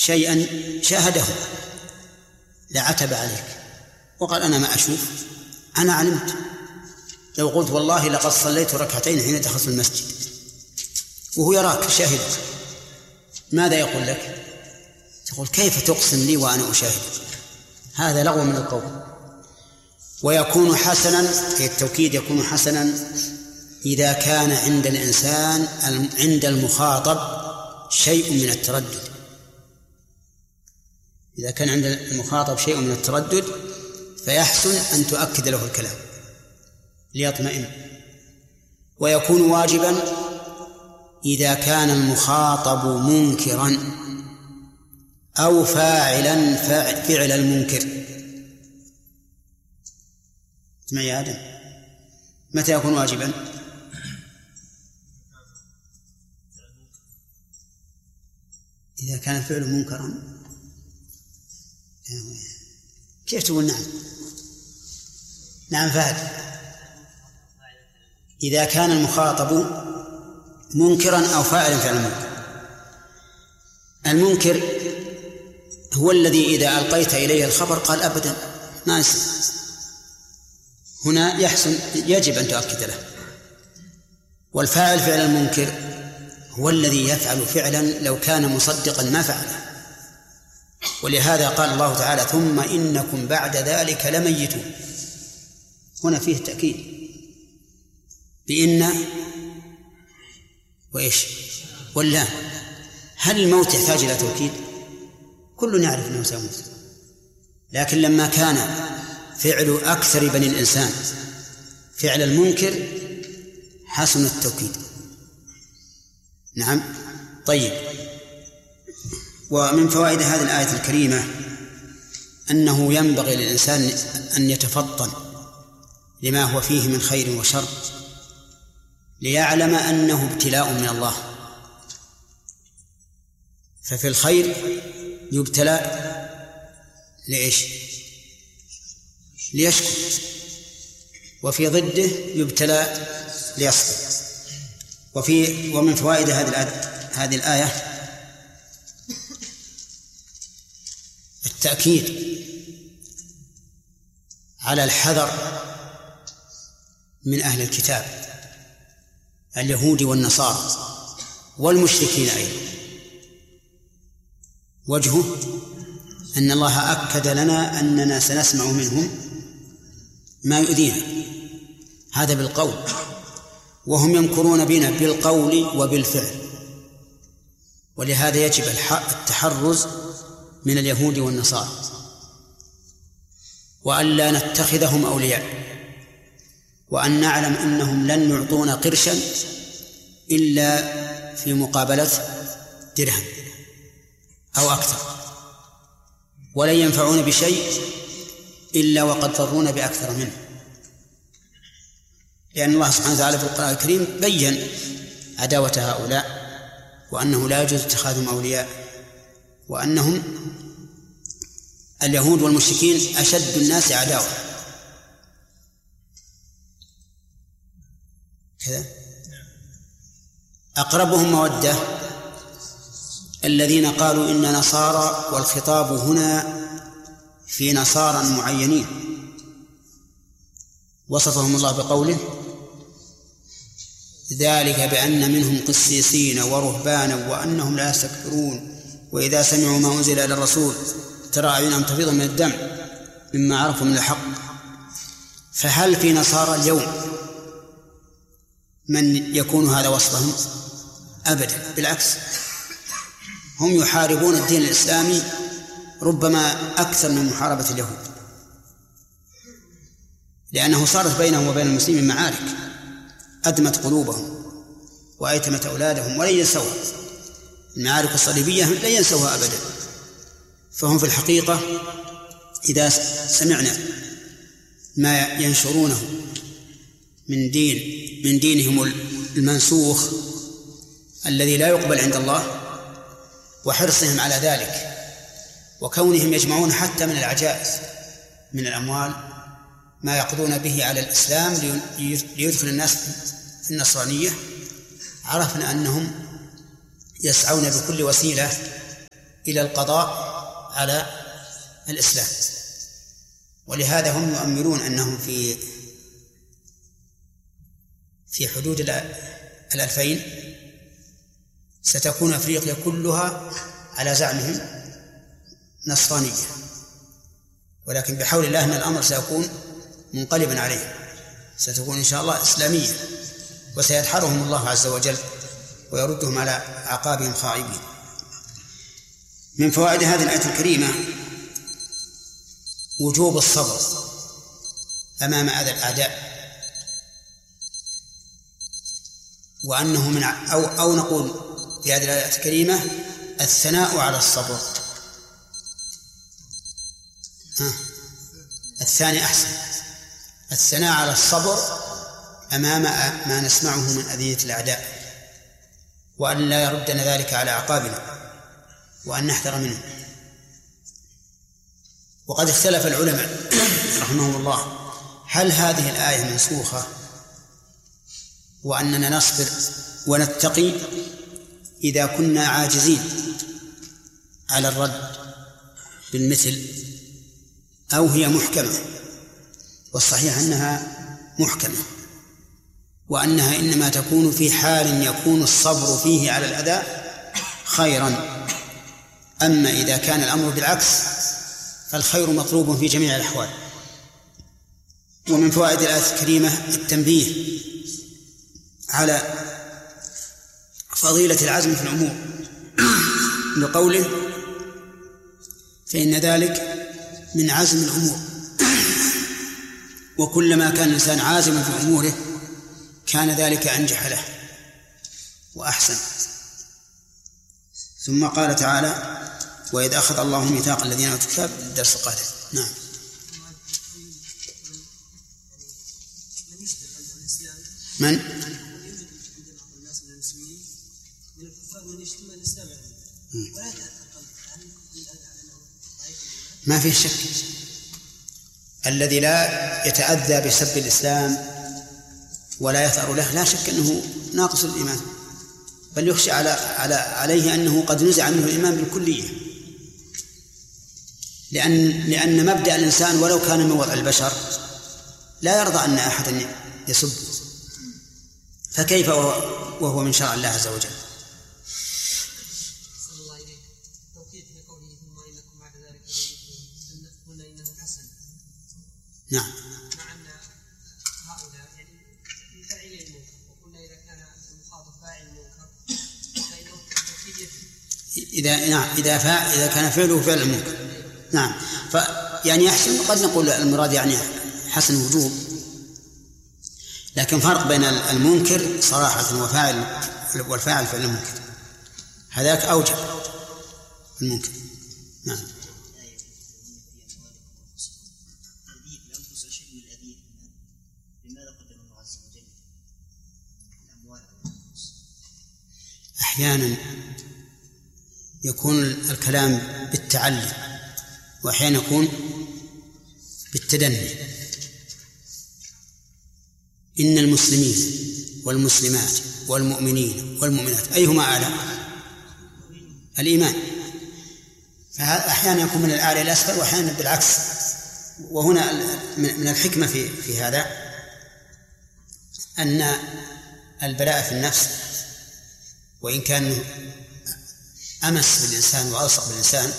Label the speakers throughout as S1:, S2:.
S1: شيئا شاهده لعتب عليك وقال أنا ما أشوف، أنا علمت. لو قلت والله لقد صليت ركعتين حين دخلت المسجد وهو يراك شاهدك، ماذا يقول لك؟ تقول كيف تقسم لي وأنا أشاهد؟ هذا لغو من القول. ويكون حسنا، في التوكيد يكون حسنا إذا كان عند الإنسان عند المخاطب شيء من التردد. إذا كان عند المخاطب شيء من التردد فيحسن أن تؤكد له الكلام ليطمئن. ويكون واجبا إذا كان المخاطب منكرا أو فاعلا فعل المنكر. اسمع يا آدم، متى يكون واجبا؟ إذا كان الفعل منكرا. كيف تقول نعم؟ نعم فهد. إذا كان المخاطب منكرا أو فاعلا فعل المنكر. المنكر هو الذي إذا ألقيت إليه الخبر قال أبدا ما يصير. هنا يحسن يجب أن تؤكد له. والفاعل فعل المنكر هو الذي يفعل فعلا لو كان مصدقا ما فعله. ولهذا قال الله تعالى ثم إنكم بعد ذلك لميتون. هنا فيه تأكيد بإن وإيش واللام. هل الموت يحتاج إلى توكيد؟ كل يعرف أنه سيموت، لكن لما كان فعل أكثر بني الإنسان فعل المنكر حسن التوكيد. نعم. طيب. ومن فوائد هذه الآية الكريمة أنه ينبغي للإنسان أن يتفطن لما هو فيه من خير وشر ليعلم أنه ابتلاء من الله. ففي الخير يبتلى لإيش؟ ليشكر. وفي ضده يبتلى ليصبر. ومن فوائد هذه الآية التأكيد على الحذر من أهل الكتاب اليهود والنصارى والمشركين أيضا. وجهه أن الله أكد لنا أننا سنسمع منهم ما يؤذينا، هذا بالقول، وهم يمكرون بنا بالقول وبالفعل. ولهذا يجب التحرز من اليهود والنصارى وأن لا نتخذهم أولياء، وأن نعلم أنهم لن يعطونا قرشا إلا في مقابلة درهم أو أكثر، ولن ينفعون بشيء إلا وقد ضرونا بأكثر منه. لأن الله سبحانه وتعالى في القرآن الكريم بيّن عداوة هؤلاء وأنه لا يجوز اتخاذهم أولياء، وأنهم اليهود والمشركين أشد الناس عداوة. كذا أقربهم مودة الذين قالوا إن نصارى، والخطاب هنا في نصارى معينين وصفهم الله بقوله ذلك بأن منهم قسيسين ورهبانا وأنهم لا يستكبرون وإذا سمعوا ما أنزل إلى الرسول ترى أعينهم تفيض من الدم مما عرفوا من الحق. فهل في نصارى اليوم من يكون هذا وصفهم؟ أبدا، بالعكس، هم يحاربون الدين الإسلامي ربما أكثر من محاربة اليهود، لأنه صارت بينهم وبين المسلمين معارك أدمت قلوبهم وأيتمت أولادهم ولن ينسوها. المعارك الصليبية لن ينسوها أبدا. فهم في الحقيقة إذا سمعنا ما ينشرونه من دينهم المنسوخ الذي لا يقبل عند الله، وحرصهم على ذلك، وكونهم يجمعون حتى من العجائز من الأموال ما يقضون به على الإسلام ليدخل الناس في النصرانية، عرفنا أنهم يسعون بكل وسيلة إلى القضاء على الإسلام. ولهذا هم يؤملون أنهم في حدود 2000 ستكون أفريقيا كلها على زعمهم نصرانية، ولكن بحول الله أن الأمر سيكون منقلبا عليه، ستكون إن شاء الله إسلامية، وسيدحرهم الله عز وجل ويردهم على أعقابهم خائبين. من فوائد هذه الآية الكريمة وجوب الصبر أمام أذى الأعداء، وأنه من أو نقول في هذه الآية الكريمة الثناء على الصبر. الثاني أحسن، الثناء على الصبر أمام ما نسمعه من أذية الأعداء، وأن لا يردنا ذلك على أعقابنا، وأن نحذر منه. وقد اختلف العلماء رحمهم الله هل هذه الآية منسوخة وأننا نصبر ونتقي إذا كنا عاجزين على الرد بالمثل، أو هي محكمة. والصحيح أنها محكمة، وأنها إنما تكون في حال يكون الصبر فيه على الأذى خيرا. أما إذا كان الأمر بالعكس فالخير مطلوب في جميع الأحوال. ومن فوائد الآية الكريمة التنبيه على فضيلة العزم في الأمور بقوله فإن ذلك من عزم الأمور، وكلما كان الإنسان عازما في أموره كان ذلك أنجح له وأحسن. ثم قال تعالى وإذ أخذ الله ميثاق الذين أوتوا الكتاب الدرس القادم. نعم. من؟ ما فيه شك، الذي لا يتأذى بسب الإسلام ولا يثأر له لا شك أنه ناقص الإيمان، بل يخشى عليه أنه قد نزع منه الإيمان بالكلية، لأن مبدأ الإنسان ولو كان من وضع البشر لا يرضى أن أحدا يسب، فكيف وهو من شرع الله عز وجل. نعم.
S2: مع أن هؤلاء يعني فاعلي المنكر، وقلنا إذا كان المخاطب فاعل المنكر فإنه التوكيد
S1: إذا كان فعله فعل المنكر. نعم. يعني يحسن، قد نقول المراد يعني حسن وجوب، لكن فرق بين المنكر صراحة والفاعل فعل المنكر، هذاك أوجب المنكر. نعم. أحيانا يكون الكلام بالتعلي، وأحيانا يكون بالتدني. إن المسلمين والمسلمات والمؤمنين والمؤمنات أيهما أعلى؟ الإيمان. فأحيانا يكون من الأعلى إلى الأسفل، وأحيانا بالعكس. وهنا من الحكمة في هذا أن البلاء في النفس وإن كان أمس بالإنسان وألصق بالإنسان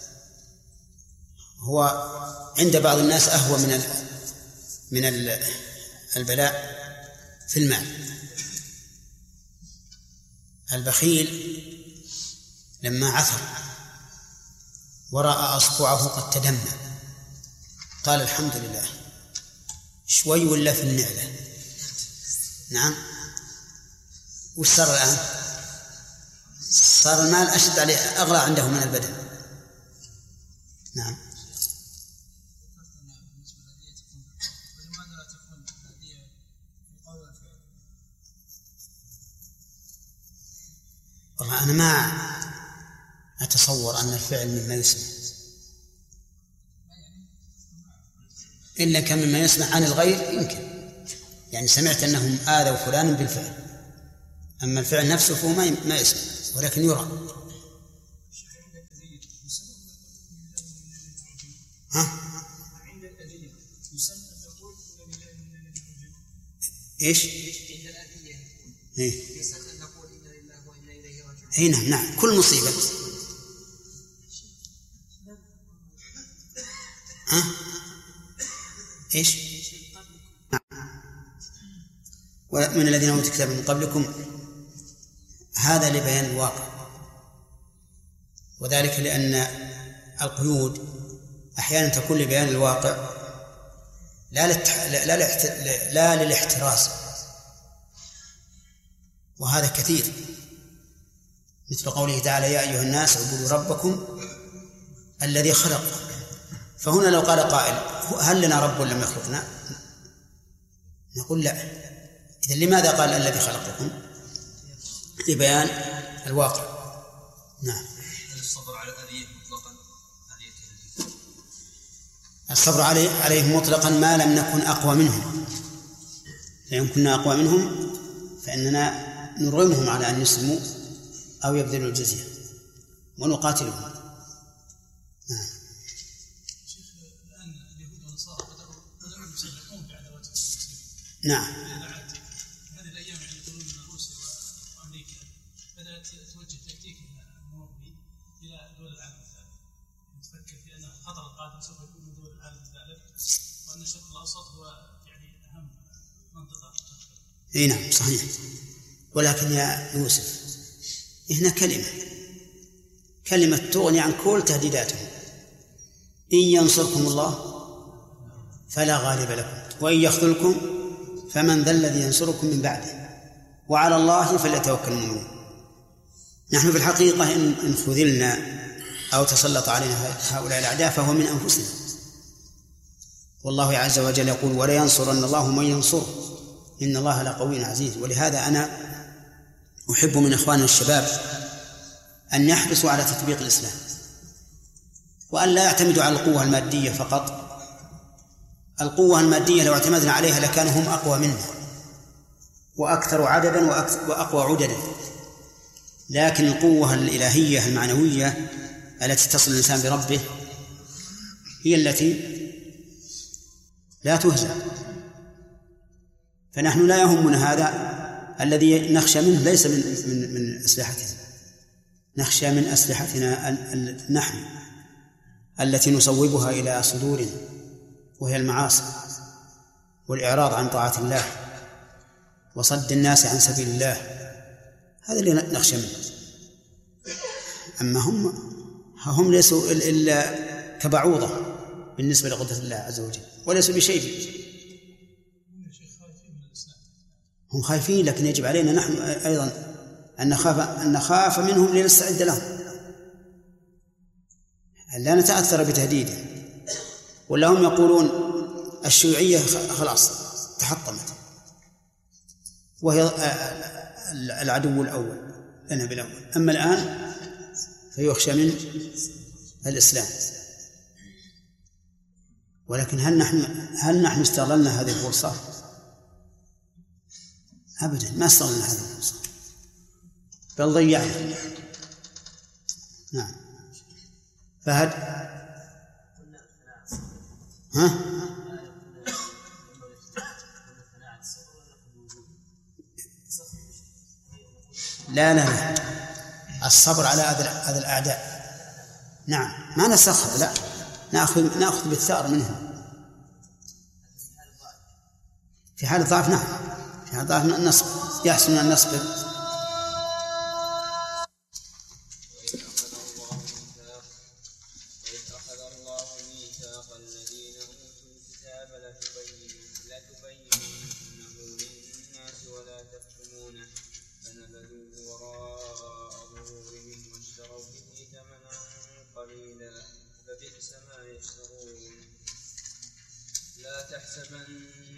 S1: هو عند بعض الناس أهوى من البلاء في المال. البخيل لما عثر ورأى أصبعه قد تدمى قال الحمد لله، شوي ولا في النعلة. نعم. وش صار الآن؟ صار المال أشد عليه، أغلى عنده من البدن. نعم. والله أنا ما أتصور أن الفعل مما يسمع، إلا كان مما يسمع عن الغير يمكن، يعني سمعت أنهم آذوا فلان بالفعل، أما الفعل نفسه فهو ما يسمع ولكن يرى.
S3: عند الأذية يسن أن نقول إن لله وإنا إليه راجعون.
S1: إيش؟
S2: عند الأذية يسن أن نقول إن لله وإنا إليه راجعون.
S1: أي نعم كل مصيبة. إيش؟ ومن الذين أوتوا الكتاب من قبلكم هذا لبيان الواقع، وذلك لأن القيود أحيانا تكون لبيان الواقع لا للاحتراز، وهذا كثير، مثل قوله تعالى يا أيها الناس اعبدوا ربكم الذي خلق. فهنا لو قال قائل هل لنا رب لم يخلقنا؟ نقول لا. إذن لماذا قال الذي خلقكم؟ لبيان الواقع. نعم.
S4: الصبر على الأذية مطلقا،
S1: الصبر عليهم مطلقا ما لم نكن أقوى منهم، فإن كنا أقوى منهم فإننا نرغمهم على أن يسلموا أو يبذلوا الجزية ونقاتلهم. نعم.
S3: شيخ الآن اليهود والنصارى بدأوا يصرحون بعداوة المسلمين.
S1: نعم.
S3: هذه الأيام يقولون أن روسيا وأمريكا بدأت توجه تكتيك الموروثي إلى دول العالم الثالث، تفكر في أن الخطر القادم سوف يكون من دول العالم الثالث، وأن الشرق الأوسط هو أهم منطقة.
S1: اي نعم صحيح. ولكن يا يوسف هنا كلمة تغني عن كل تهديداتهم. إن ينصركم الله فلا غالب لكم وإن يخذلكم فمن ذا الذي ينصركم من بعده وعلى الله فليتوكل المؤمنون. نحن في الحقيقة إن خذلنا أو تسلط علينا هؤلاء الأعداء فهو من أنفسنا، والله عز وجل يقول ولا ينصرن الله من ينصره إن الله لقوي عزيز. ولهذا أنا أحب من إخواننا الشباب أن يحرصوا على تطبيق الإسلام، وأن لا يعتمدوا على القوة المادية فقط. القوة المادية لو اعتمدنا عليها لكان هم أقوى منا وأكثر عددا وأقوى عددا، لكن القوة الإلهية المعنوية التي تصل الإنسان بربه هي التي لا تهزم. فنحن لا يهمنا هذا، الذي نخشى منه ليس من أسلحتنا، نخشى من أسلحتنا نحن التي نصوبها إلى صدورنا، وهي المعاصي والإعراض عن طاعة الله وصد الناس عن سبيل الله، هذا اللي نخشى منه. أما هم ليسوا إلا كبعوضة بالنسبة لقدرة الله عز وجل، وليسوا بشيء. هم خايفين، لكن يجب علينا نحن أيضا أن نخاف منهم لنستعد لهم، لا نتأثر بتهديده. ولا هم يقولون الشيوعية خلاص تحطمت وهي العدو الأول لنا بالأول، أما الآن فيخشى من الإسلام. ولكن هل نحن استغللنا هذه الفرصة؟ أبدا ما استغلنا هذه الفرصة، بل ضيعنا. نعم. فهد لا الصبر على أذى الأعداء. نعم ما نسخر، لا نأخذ بالثأر منهم في حال الضعف. نعم في حال الضعف نصبر، يحسن أن نصبر.
S4: لا تحسبن